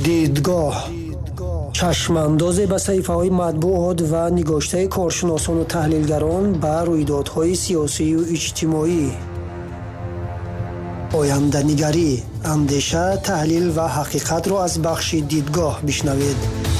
дидгоҳ чашмандозе ба саҳифаҳои матбуот ва нигоштаи коршиносону таҳлилгарон ба рӯйдодҳои сиёсию иҷтимоӣ. оянданигарӣ, андеша, таҳлил ва ҳақиқатро аз бахши дидгоҳ бишнавед.